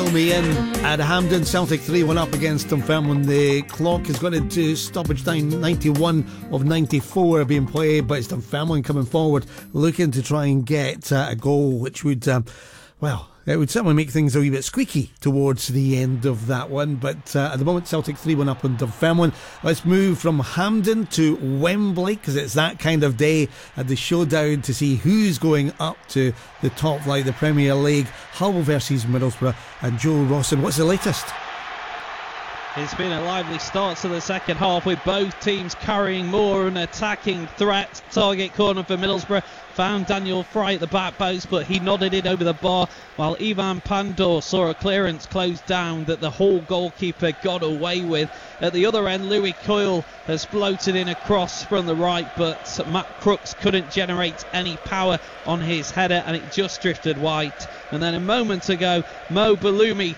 Fill Me In at Hampden. Celtic 3-1 up against Dunfermline. The clock has gone into stoppage time. 91 of 94 being played, but it's Dunfermline coming forward looking to try and get a goal, which would it would certainly make things a wee bit squeaky towards the end of that one. But at the moment, Celtic 3-1 up on Dunfermline. Let's move from Hampden to Wembley, because it's that kind of day at the showdown to see who's going up to the top flight of the Premier League. Hull versus Middlesbrough. And Joe Rawson, what's the latest? It's been a lively start to the second half, with both teams carrying more an attacking threat. Target corner for Middlesbrough found Daniel Fry at the back post, but he nodded it over the bar, while Ivan Pandor saw a clearance closed down that the Hull goalkeeper got away with. At the other end, Louis Coyle has floated in a cross from the right, but Matt Crooks couldn't generate any power on his header, and it just drifted wide. And then a moment ago, Mo Balloumi